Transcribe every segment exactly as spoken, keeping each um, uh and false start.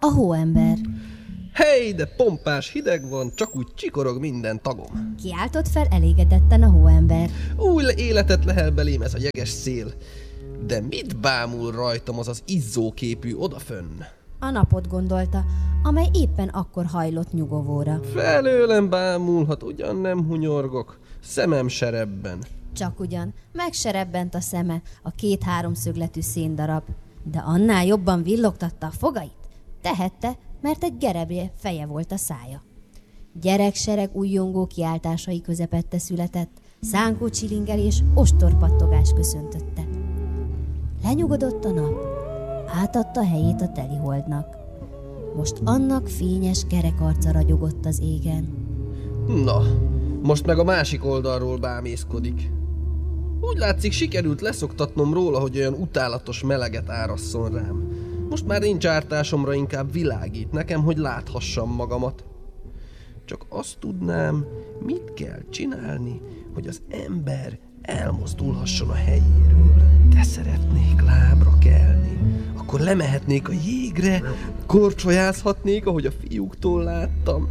A hóember. Hey, de pompás hideg van, csak úgy csikorog minden tagom. Kiáltott fel elégedetten a hóember. Új életet lehel belém ez a jeges szél. De mit bámul rajtam az az izzóképű odafönn? A napot gondolta, amely éppen akkor hajlott nyugovóra. Felőlem bámulhat, ugyan nem hunyorgok, szemem serebben. Csak ugyan, megserebbent a szeme, a két háromszögletű széndarab, de annál jobban villogtatta a fogait. Tehette, mert egy gerebré feje volt a szája. Gyereksereg újjongó kiáltásai közepette született, szánkó csilingelés, ostorpattogás köszöntötte. Lenyugodott a nap, átadta helyét a teliholdnak. Most annak fényes kerek arca ragyogott az égen. Na, most meg a másik oldalról bámészkodik. Úgy látszik, sikerült leszoktatnom róla, hogy olyan utálatos meleget árasszon rám. Most már nincs ártásomra, inkább világít nekem, hogy láthassam magamat. Csak azt tudnám, mit kell csinálni, hogy az ember elmozdulhasson a helyéről. De szeretnék lábra kelni. Akkor lemehetnék a jégre, korcsolyázhatnék, ahogy a fiúktól láttam.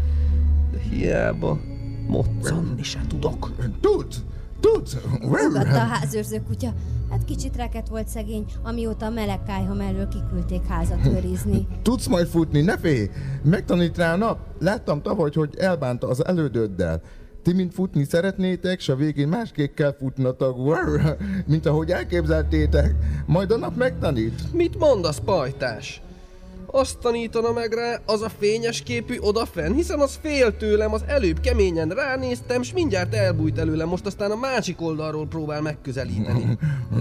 De hiába, moccanni se tudok. Tudsz! Tudsz! Ugatta a házőrző kutya. Hát kicsit reket volt szegény, amióta a meleg kályha mellől kiküldték házat őrizni. Tudsz majd futni, ne félj! Megtanít rá a nap. Láttam tavaly, hogy elbánta az elődöddel. Ti mind futni szeretnétek, s a végén másképp kell futnatok, mint ahogy elképzeltétek. Majd a nap megtanít. Mit mondasz, pajtás? Azt tanítana meg rá az a fényes képű odafenn, hiszen az fél tőlem, az előbb keményen ránéztem, s mindjárt elbújt előlem, most aztán a másik oldalról próbál megközelíteni.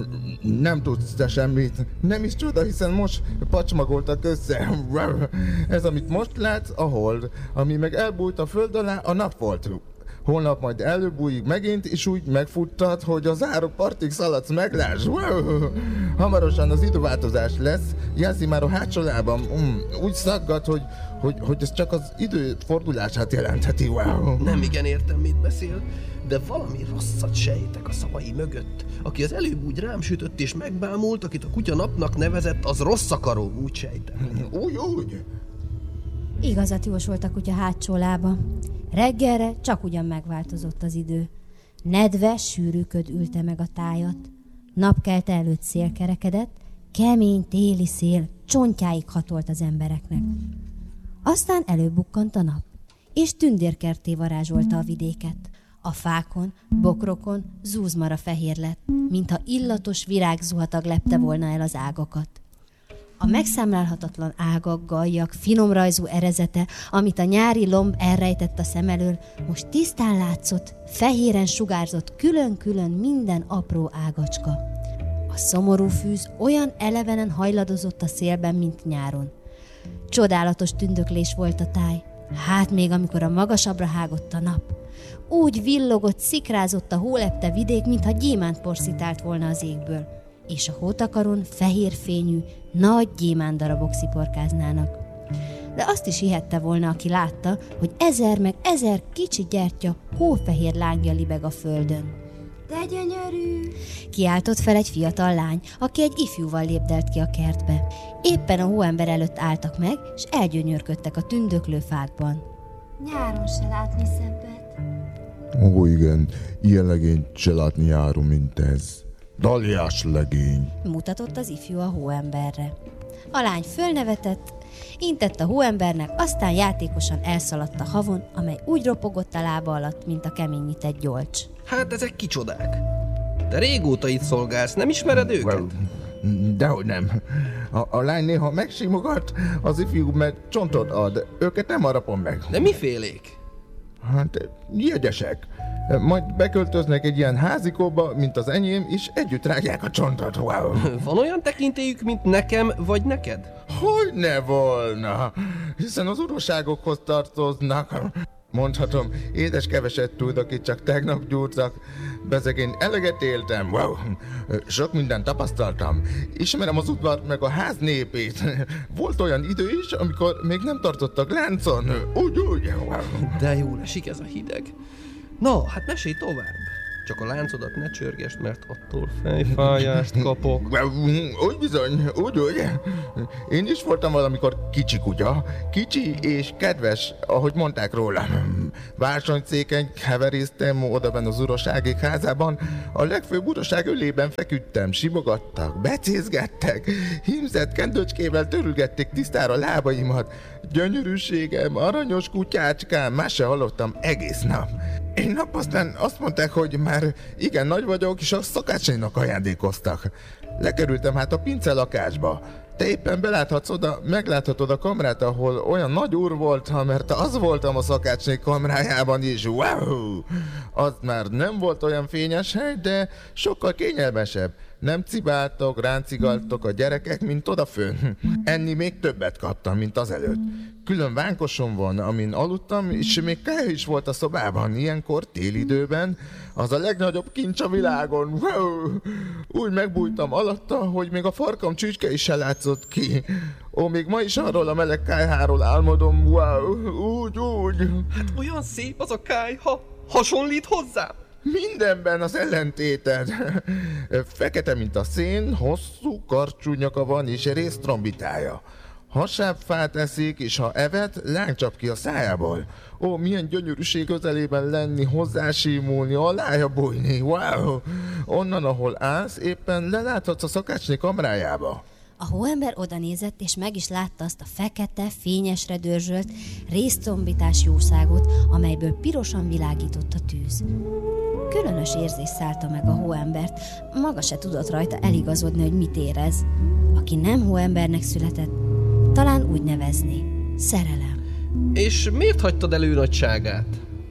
Nem tudsz te semmit. Nem is csoda, hiszen most pacsmagoltak össze. Ez, amit most látsz, a hold, ami meg elbújt a föld alá, a nap volt. Holnap majd előbújik megint, és úgy megfuttad, hogy az árok partig szaladsz, meglásd. Hamarosan az időváltozás lesz, jelzi már a hátsó lábam. Mm, úgy szaggat, hogy, hogy, hogy ez csak az idő fordulását jelentheti. Wow. Nem igen értem, mit beszél, de valami rosszat sejtek a szavai mögött. Aki az előbb úgy rám sütött és megbámult, akit a kutya napnak nevezett, az rossz akaró, úgy sejtem. Úgy, úgy. Igazat jósolt a kutya hátsó lába. Reggelre csak ugyan megváltozott az idő. Nedve, sűrű köd ülte meg a tájat. Napkelte előtt szél kerekedett, kemény téli szél csontjáig hatolt az embereknek. Aztán előbukkant a nap, és tündérkertté varázsolta a vidéket. A fákon, bokrokon zúzmara fehér lett, mintha illatos virágzuhatag lepte volna el az ágakat. A megszámlálhatatlan ágak, galljak, finom rajzú erezete, amit a nyári lomb elrejtett a szem elől, most tisztán látszott, fehéren sugárzott külön-külön minden apró ágacska. A szomorú fűz olyan elevenen hajladozott a szélben, mint nyáron. Csodálatos tündöklés volt a táj, hát még amikor a magasabbra hágott a nap. Úgy villogott, szikrázott a hólepte vidék, mintha gyémánt porszitált volna az égből, és a hótakaron fehér fényű, nagy gyémándarabok sziporkáznának. De azt is hihette volna, aki látta, hogy ezer meg ezer kicsi gyertya hófehér lángja libeg a földön. De gyönyörű! Kiáltott fel egy fiatal lány, aki egy ifjúval lépdelt ki a kertbe. Éppen a hóember előtt álltak meg, és elgyönyörködtek a tündöklő fákban. Nyáron se látni szebbet. Ó, igen, ilyen legényt se látni nyáron, mint ez. Daliás legény. Mutatott az ifjú a hóemberre. A lány fölnevetett, intett a hóembernek, aztán játékosan elszaladt a havon, amely úgy ropogott a lába alatt, mint a keményített gyolcs. Hát ezek kicsodák. Te régóta itt szolgálsz, nem ismered őket? Well, dehogy nem. A, a lány néha megsimogat, az ifjú meg csontot ad. Őket nem harapom meg. De mifélék? Hát, jegyesek. Majd beköltöznek egy ilyen házikóba, mint az enyém, és együtt rágják a csontot. Wow. Van olyan tekintélyük, mint nekem vagy neked? Hogy ne volna, hiszen az uróságokhoz tartoznak. Mondhatom, édes keveset tudok, itt csak tegnap gyúrtak. Bezeg én eleget éltem, wow. Sok mindent tapasztaltam. Ismerem az udvart meg a ház népét. Volt olyan idő is, amikor még nem tartottak láncon. Úgy, úgy, wow. De jól esik ez a hideg. Na, hát mesélj tovább. Csak a láncodat ne csörgesd, mert attól fejfájást kapok. Úgy bizony, úgy, úgy. Én is voltam valamikor kicsi kutya. Kicsi és kedves, ahogy mondták rólam. Bársonyszéken heveréztem odaben az uraságék házában. A legfőbb uraság ölében feküdtem, simogattak, becézgettek. Hímzett kendőcskével törülgették tisztára lábaimat. Gyönyörűségem, aranyos kutyácskám, más se hallottam egész nap. Egy nap aztán azt mondták, hogy már igen nagy vagyok, és a szakácsainak ajándékoztak. Lekerültem hát a pince lakásba. Te éppen beláthatsz oda, megláthatod a kamrát, ahol olyan nagy úr volt, mert az voltam a szakácsné kamrájában is. Wow! Az már nem volt olyan fényes hely, de sokkal kényelmesebb. Nem cibáltok, ráncigaltok a gyerekek, mint odafönn. Enni még többet kaptam, mint azelőtt. Külön vánkosom van, amin aludtam, és még kája is volt a szobában. Ilyenkor, télidőben, az a legnagyobb kincs a világon. Wow! Úgy megbújtam alatta, hogy még a farkam csücske is se látszott ki. Ó, még ma is arról a meleg kájháról álmodom. Wow! Úgy, úgy. Hát olyan szép az a kájha. Hasonlít hozzám. Mindenben az ellentéted. Fekete, mint a szén, hosszú, karcsú nyaka van és résztrombitája. Hasábfát eszik, és ha evett, láng csap ki a szájából. Ó, milyen gyönyörűség közelében lenni, hozzásímulni, alája bújni. Wow! Onnan, ahol állsz, éppen leláthatsz a szakácsné kamrájába. A hóember odanézett, és meg is látta azt a fekete, fényesre dörzsölt, részcombitás jószágot, amelyből pirosan világított a tűz. Különös érzés szállta meg a hóembert, maga se tudott rajta eligazodni, hogy mit érez. Aki nem hóembernek született, talán úgy nevezni. Szerelem. És miért hagytad elő nagyságát?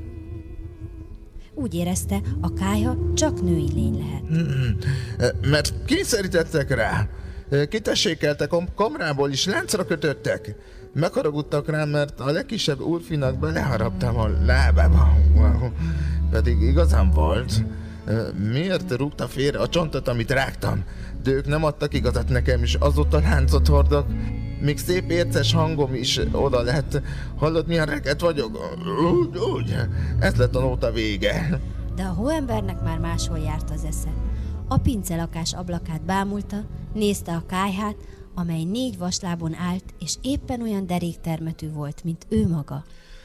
Úgy érezte, a kályha csak női lény lehet. Hmm, mert kényszerítettek rá. Kitessékeltek a kamrából is, láncra kötöttek. Megharagudtak rám, mert a legkisebb úrfinak beleharaptam a lábába. Wow. Pedig igazán volt. Miért rúgta félre a csontot, amit rágtam? De ők nem adtak igazat nekem, és azóta láncot hordok. Még szép érces hangom is oda lett. Hallod, milyen reket vagyok? Úgy, úgy. Ez lett a nóta vége. De a hóembernek már máshol járt az esze. A pincelakás ablakát bámulta, nézte a kályhát, amely négy vaslábon állt, és éppen olyan deréktermetű volt, mint ő maga.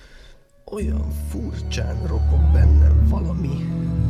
Olyan furcsán ropog bennem valami.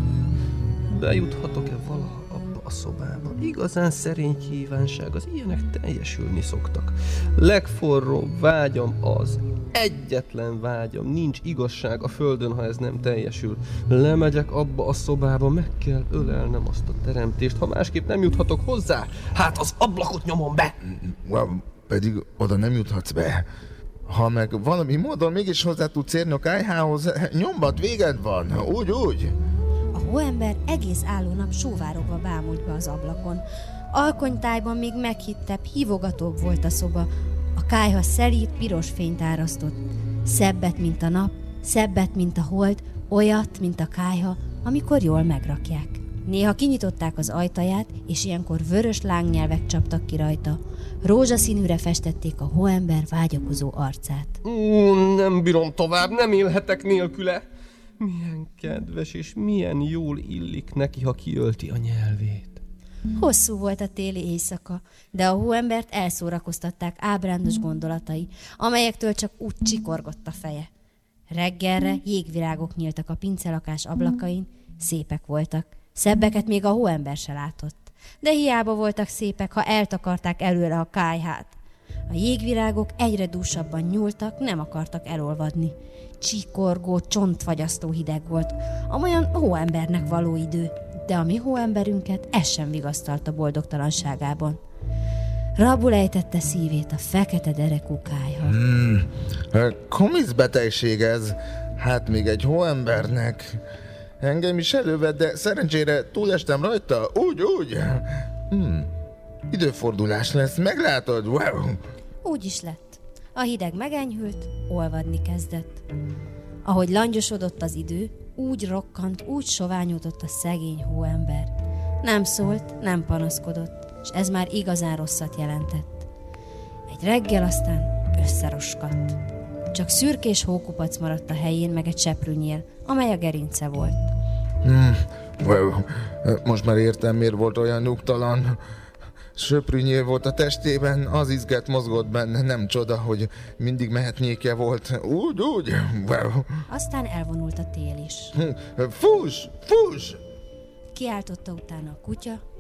Bejuthatok-e valaha abba a szobába? Igazán szerény kívánság, az ilyenek teljesülni szoktak. Legforróbb vágyam az, egyetlen vágyam, nincs igazság a földön, ha ez nem teljesül. Lemegyek abba a szobába, meg kell ölelnem azt a teremtést, ha másképp nem juthatok hozzá, hát az ablakot nyomom be! Wow, pedig oda nem juthatsz be. Ha meg valami módon mégis hozzá tudsz érni a kályhához, nyombat véged van, úgy, úgy. A hóember egész álló nap sóvárogva bámult be az ablakon. Alkonytájban még meghittebb, hívogatóbb volt a szoba. A kályha szelíd, piros fényt árasztott. Szebbet, mint a nap, szebbet, mint a hold, olyat, mint a kályha, amikor jól megrakják. Néha kinyitották az ajtaját, és ilyenkor vörös lángnyelvek csaptak ki rajta. Rózsaszínűre festették a hóember vágyakozó arcát. Ú, nem bírom tovább, nem élhetek nélküle. Milyen kedves és milyen jól illik neki, ha kiölti a nyelvét. Hosszú volt a téli éjszaka, de a hóembert elszórakoztatták ábrándos gondolatai, amelyektől csak úgy csikorgott a feje. Reggelre jégvirágok nyíltak a pincelakás ablakain, szépek voltak, szebbeket még a hóember se látott. De hiába voltak szépek, ha eltakarták előre a kályhát. A jégvirágok egyre dúsabban nyúltak, nem akartak elolvadni. Csikorgó, csontfagyasztó hideg volt, amolyan hóembernek való idő, de a mi hóemberünket ez sem vigasztalta boldogtalanságában. Rabul ejtette szívét a fekete derekú kályha. Hmm, komisz betegség ez, hát még egy hóembernek. Engem is elővett, de szerencsére túlestem rajta, úgy, úgy. Hmm, időfordulás lesz, meglátod, wow. Úgy is lett. A hideg megenyhült, olvadni kezdett. Ahogy langyosodott az idő, úgy rokkant, úgy soványodott a szegény hóember. Nem szólt, nem panaszkodott, és ez már igazán rosszat jelentett. Egy reggel aztán összeroskadt. Csak szürkés hókupac maradt a helyén, meg egy seprűnyél, amely a gerince volt. Hmm, Most már értem, miért volt olyan nyugtalan. Söprűnyél volt a testében, az izget mozgott benne, nem csoda, hogy mindig mehetnéke volt. Úgy, úgy. Aztán elvonult a tél is. Fuss, fuss! Kiáltotta utána a kutya,